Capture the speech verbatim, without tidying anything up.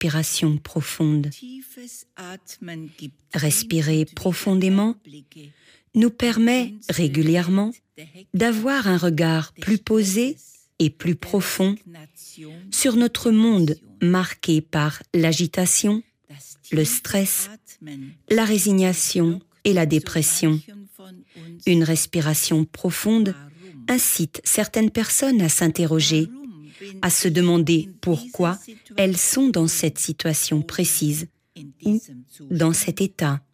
respiration profonde. Respirer profondément nous permet régulièrement d'avoir un regard plus posé et plus profond sur notre monde marqué par l'agitation, le stress, la résignation et la dépression. Une respiration profonde incite certaines personnes à s'interroger, à se demander pourquoi elles sont dans cette situation précise ou dans cet état.